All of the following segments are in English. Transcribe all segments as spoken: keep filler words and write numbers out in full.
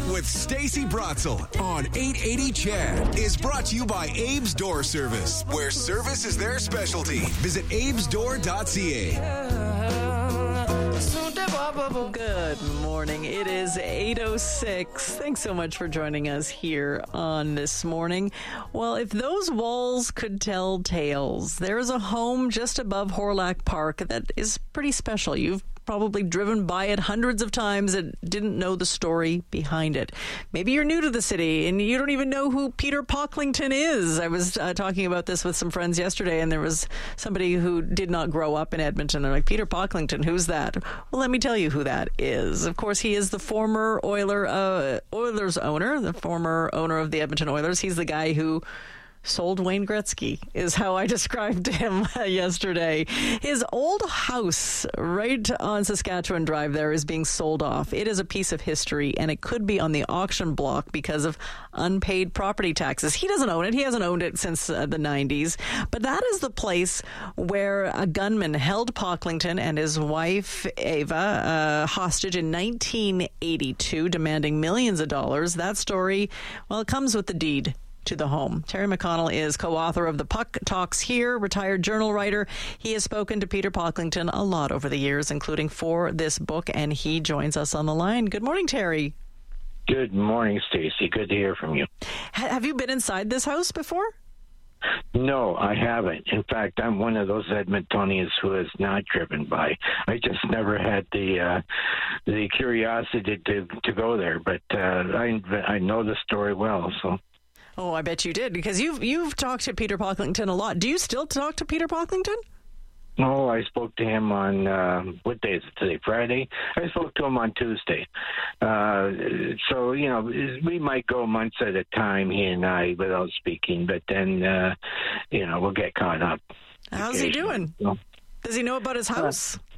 with Stacey Bratzel on eight eighty C H E D is brought to you by Abe's Door Service, where service is their specialty. Visit abes door dot c a. Good morning. It is eight oh six. Thanks so much for joining us here on This Morning. Well, if those walls could tell tales, there's a home just above Horlack Park that is pretty special. You've probably driven by it hundreds of times and didn't know the story behind it. Maybe you're new to the city and you don't even know who Peter Pocklington is. I was uh, talking about this with some friends yesterday, and there was somebody who did not grow up in Edmonton. They're like, Peter Pocklington, who's that? Well, let me tell you who that is. Of course, he is the former Oiler, uh, Oilers owner, the former owner of the Edmonton Oilers. He's the guy who sold Wayne Gretzky, is how I described him yesterday. His old house right on Saskatchewan Drive there is being sold off. It is a piece of history, and it could be on the auction block because of unpaid property taxes. He doesn't own it. He hasn't owned it since uh, the nineties. But that is the place where a gunman held Pocklington and his wife, Ava, uh, hostage in nineteen eighty-two, demanding millions of dollars. That story, well, it comes with the deed to the home. Terry McConnell is co-author of the Puck Talks Here, retired journal writer. He has spoken to Peter Pocklington a lot over the years, including for this book, and he joins us on the line. Good morning, Terry. Good morning, Stacey. Good to hear from you. Ha- have you been inside this house before? No, I haven't. In fact, I'm one of those Edmontonians who has not driven by. I just never had the uh, the curiosity to to go there, but uh, I I know the story well, so. Oh, I bet you did, because you've you've talked to Peter Pocklington a lot. Do you still talk to Peter Pocklington? No, I spoke to him on, uh, what day is it today, Friday? I spoke to him on Tuesday. Uh, so, you know, we might go months at a time, he and I, without speaking, but then, uh, you know, we'll get caught up. How's he doing? So, Does he know about his house? Uh,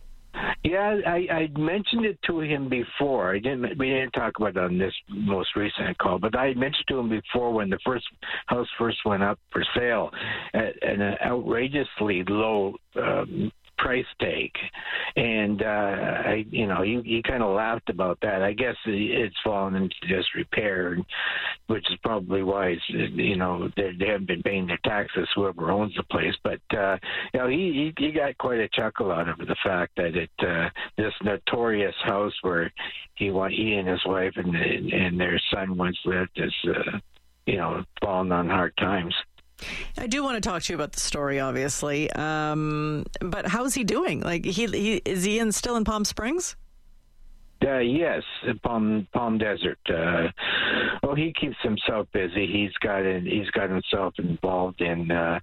Yeah, I, I mentioned it to him before. I didn't. We didn't talk about it on this most recent call, but I mentioned to him before when the first house first went up for sale at, at an outrageously low um, price tag, and uh, I, you know, he, he kind of laughed about that. I guess it's fallen into disrepair, which is probably why it's, you know, they, they haven't been paying their taxes, whoever owns the place. But uh, you know, he, he he got quite a chuckle out of the fact that it uh, this notorious house where he want he and his wife and and their son once lived is uh, you know, fallen on hard times. I do want to talk to you about the story, obviously, um, but how's he doing? Like, he, he is he in still in Palm Springs? Uh, yes, Palm Palm Desert. Uh, well, he keeps himself busy. He's got in, he's got himself involved in uh,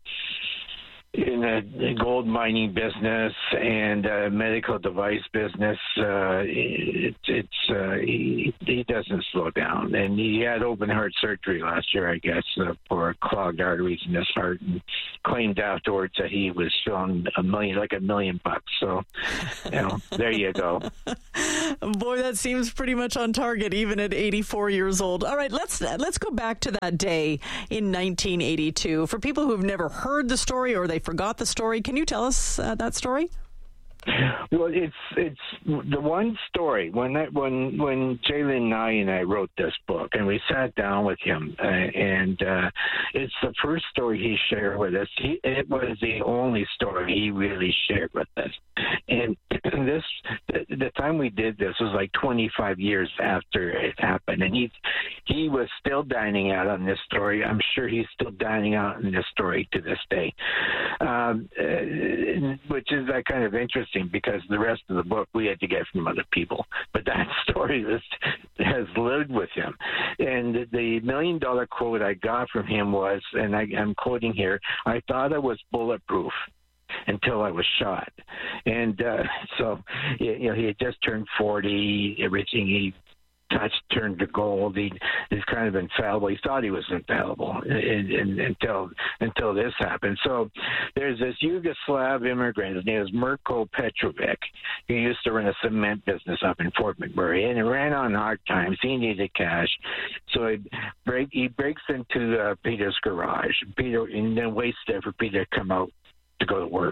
in a gold mining business and a medical device business. Uh, it, it's uh, he, he doesn't slow down, and he had open heart surgery last year, I guess, uh, for clogged arteries in his heart, and claimed afterwards that he was feeling a million, like a million bucks. So, you know, there you go. Boy, that seems pretty much on target, even at eighty-four years old. All right, let's let's go back to that day in nineteen eighty-two. For people who have never heard the story or they forgot the story, can you tell us uh, that story? Well, it's it's the one story when that when when Jalen Nye and I wrote this book, and we sat down with him, uh, and uh, it's the first story he shared with us. He, it was the only story he really shared with us, and this the, the time we did this was like twenty-five years after it happened, and he he was still dining out on this story. I'm sure he's still dining out on this story to this day, um, uh, which is uh, kind of interesting, because the rest of the book we had to get from other people. But that story was, has lived with him. And the million dollar quote I got from him was, and I, I'm quoting here, "I thought I was bulletproof until I was shot." And uh, so, you know, he had just turned forty, everything he touched turned to gold. He is kind of infallible. He thought he was infallible in, in, until until this happened. So there's this Yugoslav immigrant. His name is Mirko Petrovic. He used to run a cement business up in Fort McMurray, and he ran on hard times. He needed cash, so he break he breaks into uh, Peter's garage. Peter and then waits there for Peter to come out to go to work.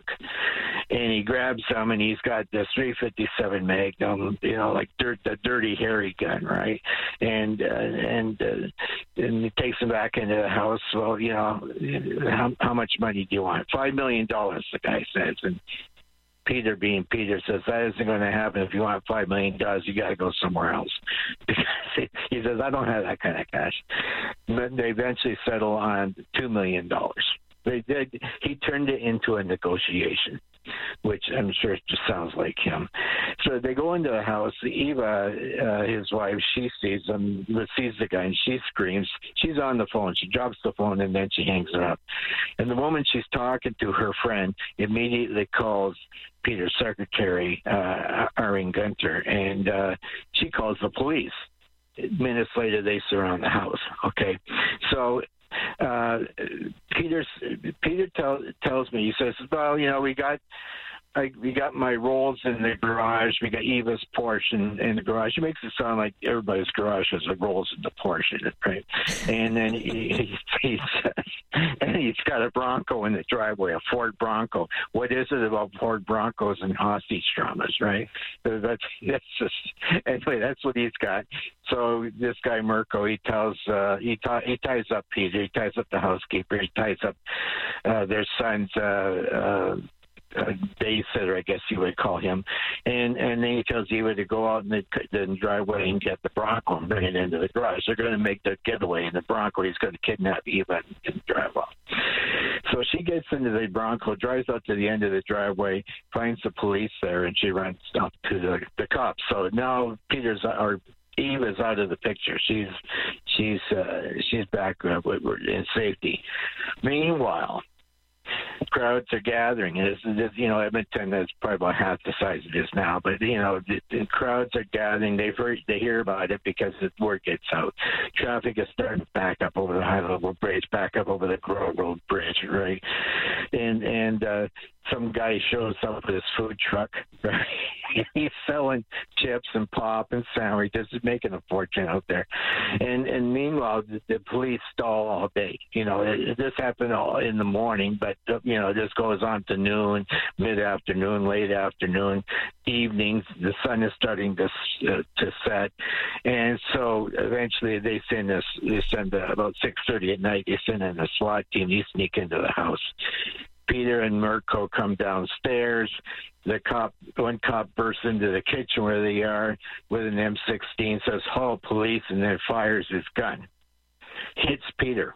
And he grabs some, and he's got this three fifty-seven Magnum, you know, like dirt, the dirty, hairy gun, right? And uh, and uh, and he takes him back into the house. Well, you know, how, how much money do you want? Five million dollars, the guy says. And Peter, being Peter, says that isn't going to happen. If you want five million dollars, you got to go somewhere else. Because he says, I don't have that kind of cash. But they eventually settle on two million dollars. They did. He turned it into a negotiation, which I'm sure just sounds like him. So they go into the house. Eva, uh, his wife, she sees him, sees the guy, and she screams. She's on the phone. She drops the phone, and then she hangs it up. And the woman she's talking to, her friend, immediately calls Peter's secretary, uh, Irene Gunter, and uh, she calls the police. Minutes later, they surround the house. Okay, so uh, Peter's, Peter tell, tells me, he says, well, you know, we got I, we got my rolls in the garage. We got Eva's Porsche in, in the garage. He makes it sound like everybody's garage has the rolls in the Porsche in it, right? And then he, he, he says, and he's got a Bronco in the driveway, a Ford Bronco. What is it about Ford Broncos and hostage dramas, right? So that's, that's just, anyway, that's what he's got. So this guy, Mirko, he tells, uh, he, t- he ties up Peter, he ties up the housekeeper, he ties up uh, their son's uh, uh, Uh, babysitter, I guess you would call him, and and then he tells Eva to go out in the, the driveway and get the Bronco and bring it into the garage. They're going to make their getaway in the Bronco. He's going to kidnap Eva and, and drive off. So she gets into the Bronco, drives out to the end of the driveway, finds the police there, and she runs up to the, the cops. So now Peter's or Eva's out of the picture. She's she's uh, she's back uh, in safety. Meanwhile, crowds are gathering. It's, it's, you know, Edmonton is probably about half the size it is now, but, you know, the, the crowds are gathering. They've heard, they hear about it because the word gets out. Traffic is starting to back up over the high-level bridge, back up over the Grove Road Bridge, right? And, and uh, some guy shows up with his food truck, right? He's selling chips and pop and sandwiches, making a fortune out there. And and meanwhile, the, the police stall all day. You know, it, this happened all in the morning, but, uh, you know, this goes on to noon, mid-afternoon, late afternoon, evenings. The sun is starting to uh, to set. And so eventually they send us, they send uh, about six thirty at night, they send in a SWAT team. They sneak into the house. Peter and Mirko come downstairs. The cop, one cop bursts into the kitchen where they are with an M sixteen, says, "Halt, police," and then fires his gun. Hits Peter.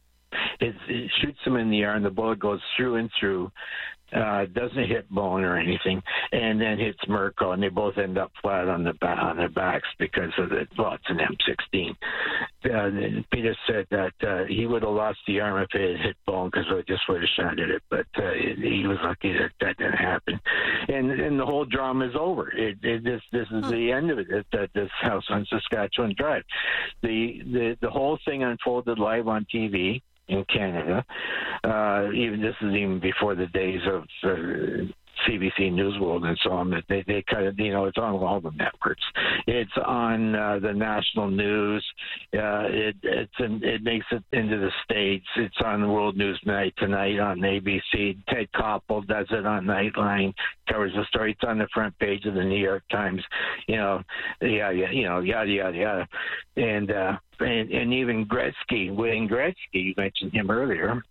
It, it shoots him in the arm. The bullet goes through and through. Uh, doesn't hit bone or anything, and then hits Mirko, and they both end up flat on the ba- on their backs because of the, well, it's an M sixteen. Uh, Peter said that uh, he would have lost the arm if it had hit bone because it just would have shattered it, but uh, he was lucky that that didn't happen. And and the whole drama is over. It, it this this is the end of it. At uh, this house on Saskatchewan Drive, the the the whole thing unfolded live on T V in Canada. Uh, even this is even before the days of uh, C B C News World and so on. That they they cut it. You know, it's on all the networks. It's on uh, the national news. Uh, it it's in, it makes it into the States. It's on World News Night tonight on A B C. Ted Koppel does it on Nightline. Covers the story. It's on the front page of the New York Times. You know, yeah, yeah, you know, yada yada yada, and. Uh, And, and even Gretzky, Wayne Gretzky, you mentioned him earlier,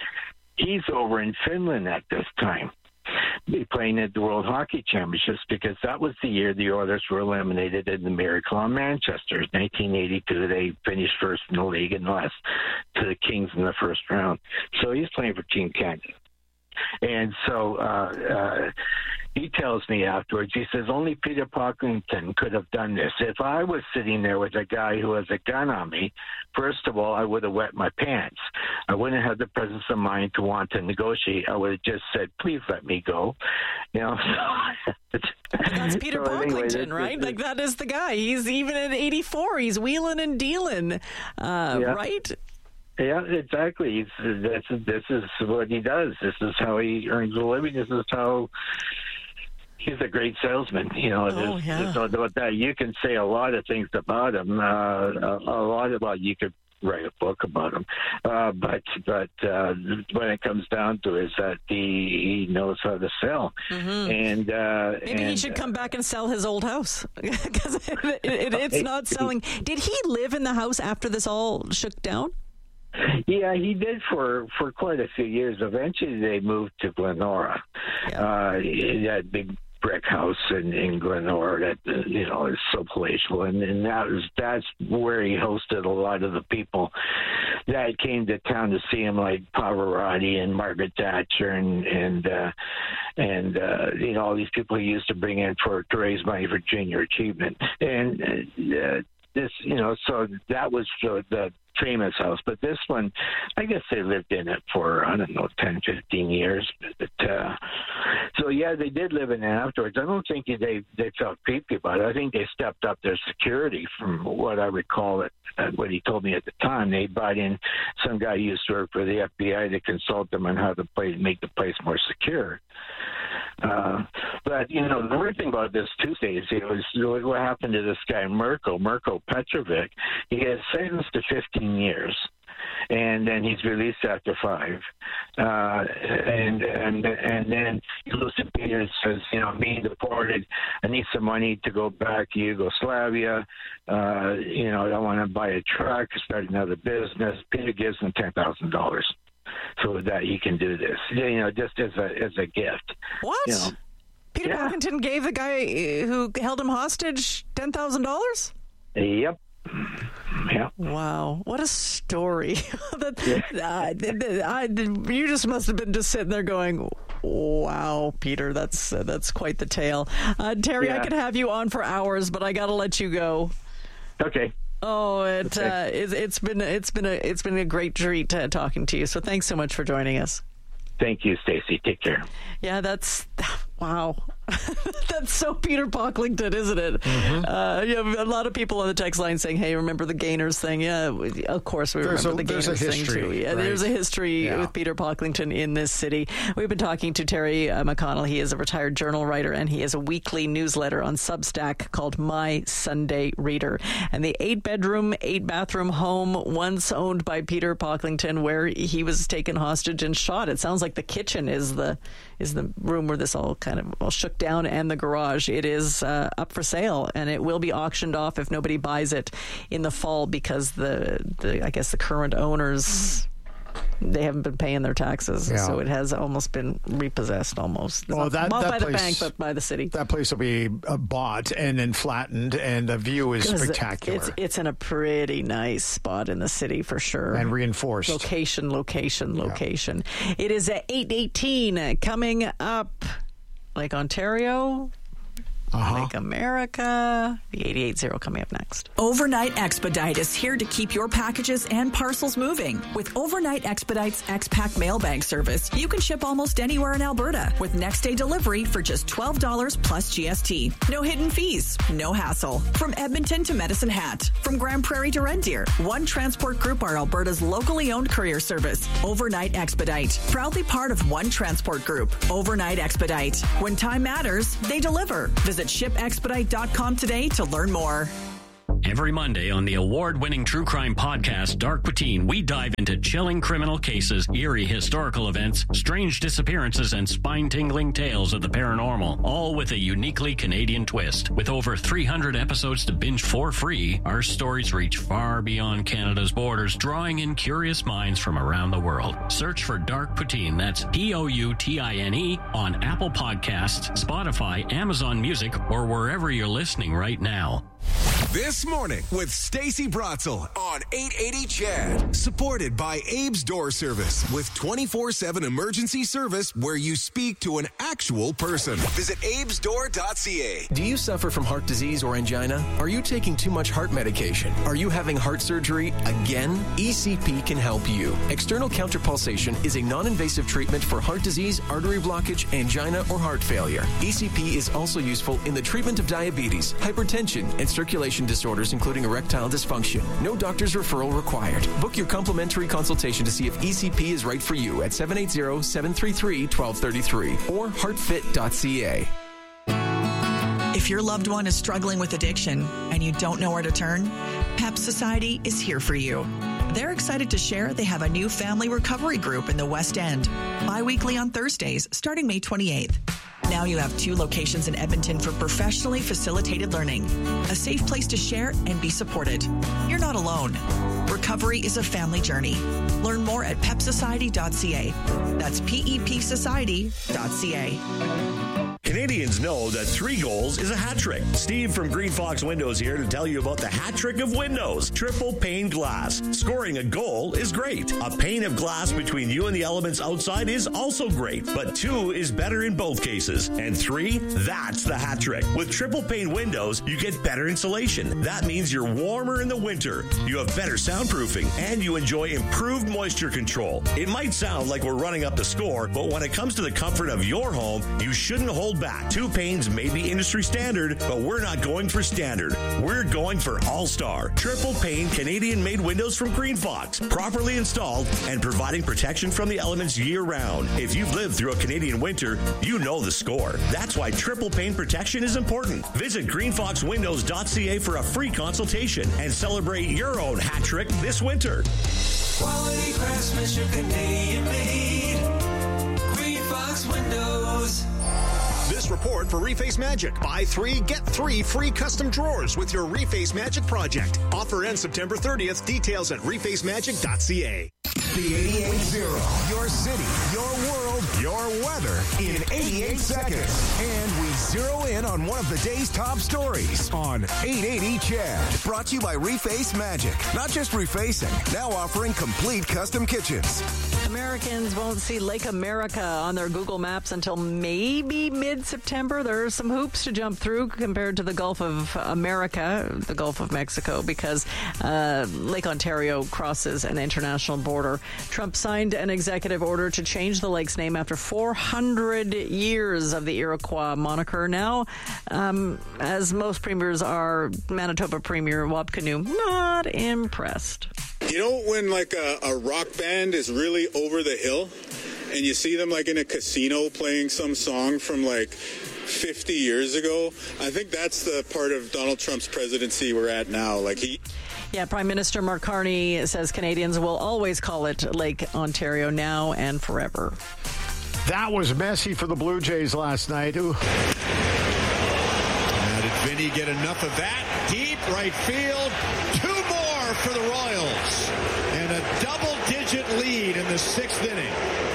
he's over in Finland at this time, playing at the World Hockey Championships, because that was the year the Oilers were eliminated in the Miracle on Manchester. nineteen eighty-two, they finished first in the league and lost to the Kings in the first round. So he's playing for Team Canada. And so uh, uh, he tells me afterwards, he says, only Peter Pocklington could have done this. If I was sitting there with a guy who has a gun on me, first of all, I would have wet my pants. I wouldn't have the presence of mind to want to negotiate. I would have just said, please let me go. You know, that's Peter so Pocklington, anyway, right? Like, that is the guy. He's even at eighty-four. He's wheeling and dealing, uh, yeah. right? Yeah, exactly. He's, this, this is what he does. This is how he earns a living. This is how he's a great salesman. You know, oh, there's, yeah. there's no doubt that. You can say a lot of things about him. Uh, a, a lot about you could write a book about him. Uh, but but uh, when it comes down to it, is that he, he knows how to sell. Mm-hmm. And uh, maybe and, he should come back and sell his old house because it, it, it's not selling. Did he live in the house after this all shook down? Yeah, he did for, for quite a few years. Eventually, they moved to Glenora, yeah. uh, that big brick house in, in Glenora that uh, you know is so palatial, and, and that was that's where he hosted a lot of the people that came to town to see him, like Pavarotti and Margaret Thatcher, and and uh, and uh, you know all these people he used to bring in for to raise money for junior achievement, and uh, this you know so that was the, the famous house. But this one, I guess they lived in it for, I don't know, ten, fifteen years. But, uh, so, yeah, they did live in it afterwards. I don't think they, they felt creepy about it. I think they stepped up their security from what I recall, it, uh, what he told me at the time. They brought in some guy who used to work for the F B I to consult them on how to play, make the place more secure. Uh, but, you know, the weird thing about this Tuesday is it was what happened to this guy, Mirko, Mirko Petrovic. He gets sentenced to fifteen years, and then he's released after five. Uh, and and and then he goes to Peter and says, you know, I'm being deported. I need some money to go back to Yugoslavia. Uh, you know, I want to buy a truck, start another business. Peter gives him ten thousand dollars. So that he can do this, you know, just as a as a gift. What? You know? Peter yeah. Pocklington gave the guy who held him hostage ten thousand dollars? Yep. Yeah. Wow, what a story! that, yeah. uh, I, you just must have been just sitting there going, "Wow, Peter, that's uh, that's quite the tale." Uh, Terry, yeah. I could have you on for hours, but I got to let you go. Okay. Oh, it okay. uh, it's, it's been it's been a it's been a great treat uh, talking to you. So thanks so much for joining us. Thank you, Stacey. Take care. Yeah, that's wow. That's so Peter Pocklington, isn't it? Mm-hmm. Uh, you have a lot of people on the text line saying, "Hey, remember the Gaynors thing?" Yeah, of course we there's remember a, the Gaynors thing too. Yeah, right? There's a history yeah. with Peter Pocklington in this city. We've been talking to Terry uh, McConnell. He is a retired journal writer, and he has a weekly newsletter on Substack called My Sunday Reader. And the eight-bedroom, eight-bathroom home once owned by Peter Pocklington, where he was taken hostage and shot. It sounds like the kitchen is the is the room where this all kind of all shook down, and the garage. It is uh, up for sale, and it will be auctioned off if nobody buys it in the fall, because the, the I guess the current owners, they haven't been paying their taxes, yeah. so it has almost been repossessed almost. Well, not, that, not that by place, the bank, but by the city. That place will be uh, bought and then flattened, and the view is spectacular. It's, it's in a pretty nice spot in the city for sure. And reinforced. Location, location, location. Yeah. It is at eight eighteen coming up. Lake Ontario, uh-huh. Lake America, the eighty-eight zero coming up next. Overnight Expedite is here to keep your packages and parcels moving. With Overnight Expedite's X-Pack mail bag service, you can ship almost anywhere in Alberta with next-day delivery for just twelve dollars plus G S T. No hidden fees, no hassle. From Edmonton to Medicine Hat, from Grand Prairie to Red Deer, One Transport Group are Alberta's locally owned courier service. Overnight Expedite, proudly part of One Transport Group. Overnight Expedite. When time matters, they deliver. Visit ship expedite dot com today to learn more. Every Monday on the award-winning true crime podcast, Dark Poutine, we dive into chilling criminal cases, eerie historical events, strange disappearances, and spine-tingling tales of the paranormal, all with a uniquely Canadian twist. With over three hundred episodes to binge for free, our stories reach far beyond Canada's borders, drawing in curious minds from around the world. Search for Dark Poutine, that's P O U T I N E, on Apple Podcasts, Spotify, Amazon Music, or wherever you're listening right now. This morning with Stacey Bratzel on eight eighty C H E D. Supported by Abe's Door Service with twenty-four seven emergency service where you speak to an actual person. Visit abes door dot c a. Do you suffer from heart disease or angina? Are you taking too much heart medication? Are you having heart surgery again? E C P can help you. External counterpulsation is a non-invasive treatment for heart disease, artery blockage, angina, or heart failure. E C P is also useful in the treatment of diabetes, hypertension, and circulation disorders, including erectile dysfunction. No doctor's referral required. Book your complimentary consultation to see if E C P is right for you at seven eight zero, seven three three, one two three three or heart fit dot c a. If your loved one is struggling with addiction and you don't know where to turn, P E P Society is here for you. They're excited to share they have a new family recovery group in the West End. Bi-weekly on Thursdays, starting May twenty-eighth. Now you have two locations in Edmonton for professionally facilitated learning. A safe place to share and be supported. You're not alone. Recovery is a family journey. Learn more at pep society dot c a. That's P E P society dot c a. Canadians know that three goals is a hat trick. Steve from Green Fox Windows here to tell you about the hat trick of windows. Triple pane glass. Scoring a goal is great. A pane of glass between you and the elements outside is also great. But two is better in both cases. And three, that's the hat trick. With triple pane windows, you get better insulation. That means you're warmer in the winter. You have better soundproofing. And you enjoy improved moisture control. It might sound like we're running up the score, but when it comes to the comfort of your home, you shouldn't hold back. Two panes may be industry standard, but we're not going for standard. We're going for all-star. Triple pane Canadian-made windows from Green Fox. Properly installed and providing protection from the elements year-round. If you've lived through a Canadian winter, you know the score. That's why triple pane protection is important. Visit green fox windows dot c a for a free consultation and celebrate your own hat trick this winter. Quality craftsmanship, Canadian-made. Green Fox Windows. This report for Reface Magic. Buy three, get three free custom drawers with your Reface Magic project. Offer ends September thirtieth. Details at reface magic dot c a. The eighty-eight zero. Your city, your world, your weather in eighty-eight seconds. And we zero in on one of the day's top stories on eight eighty C H E D. Brought to you by Reface Magic. Not just refacing, now offering complete custom kitchens. Americans won't see Lake America on their Google Maps until maybe mid-September. There are some hoops to jump through compared to the Gulf of America, the Gulf of Mexico, because uh, Lake Ontario crosses an international border. Trump signed an executive order to change the lake's name after four hundred years of the Iroquois moniker. Now, um, as most premiers are, Manitoba Premier Wapkanu not impressed. You know when like a, a rock band is really over the hill and you see them like in a casino playing some song from like fifty years ago? I think that's the part of Donald Trump's presidency we're at now. Like he... Yeah, Prime Minister Mark Carney says Canadians will always call it Lake Ontario now and forever. That was messy for the Blue Jays last night. Ooh. Now did Vinny get enough of that? Deep right field. Two more for the Royals. And a double-digit lead in the sixth inning.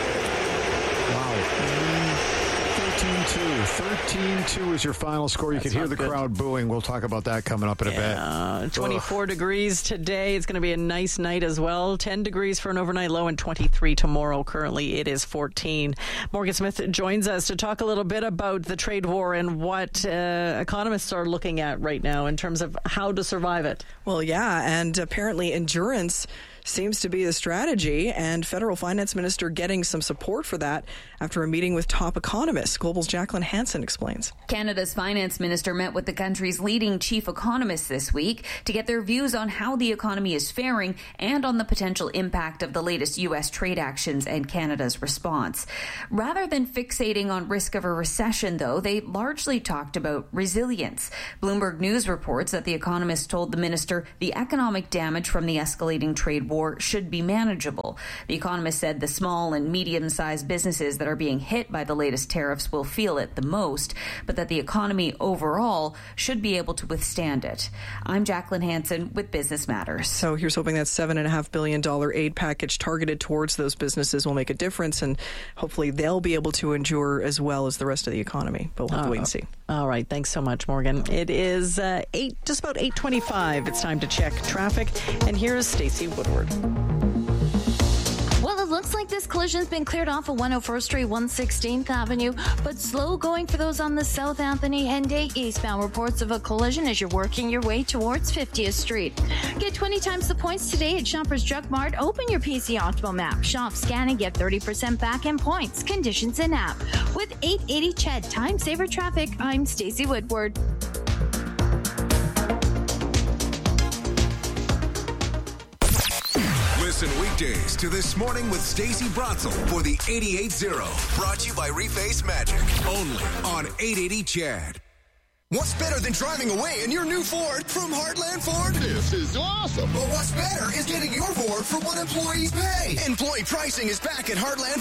Wow. thirteen two. thirteen two is your final score. You That's can hear the good. crowd booing. We'll talk about that coming up in yeah, a bit. twenty-four Ugh. degrees today. It's going to be a nice night as well. ten degrees for an overnight low and twenty-three tomorrow. Currently, it is fourteen. Morgan Smith joins us to talk a little bit about the trade war and what uh, economists are looking at right now in terms of how to survive it. Well, yeah, and apparently endurance seems to be the strategy, and Federal Finance Minister getting some support for that after a meeting with top economists. Global's Jacqueline Hansen explains. Canada's finance minister met with the country's leading chief economists this week to get their views on how the economy is faring and on the potential impact of the latest U S trade actions and Canada's response. Rather than fixating on risk of a recession, though, they largely talked about resilience. Bloomberg News reports that the economist told the minister the economic damage from the escalating trade war should be manageable. The economist said the small and medium-sized businesses that are being hit by the latest tariffs will feel it the most, but that the economy overall should be able to withstand it. I'm Jacqueline Hansen with Business Matters. So here's hoping that seven point five billion dollars aid package targeted towards those businesses will make a difference, and hopefully they'll be able to endure as well as the rest of the economy. But we'll have to wait and see. All right. Thanks so much, Morgan. It is uh, eight, just about eight twenty-five. It's time to check traffic. And here's Stacey Woodward. Well, it looks like this collision's been cleared off of one oh first Street, one sixteenth Avenue, but slow going for those on the South Anthony Henday eastbound. Reports of a collision as you're working your way towards fiftieth Street. Get twenty times the points today at Shoppers Drug Mart. Open your P C Optimal map. Shop, scan, and get thirty percent back in points. Conditions in app. With eight eighty C H E D Time Saver Traffic, I'm Stacey Woodward. Listen weekdays to This Morning with Stacey Bratzel for the eighty-eight zero. Brought to you by Reface Magic. Only on eight eighty C H E D. What's better than driving away in your new Ford from Heartland Ford? This is awesome. But what's better is getting your Ford for what employees pay. Employee pricing is back at Heartland